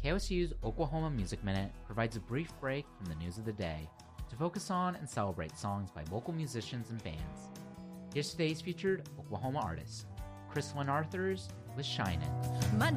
KOSU's Oklahoma Music Minute provides a brief break from the news of the day to focus on and celebrate songs by local musicians and bands. Here's today's featured Oklahoma artist, Chris Lynn Arthurs with Shinin'.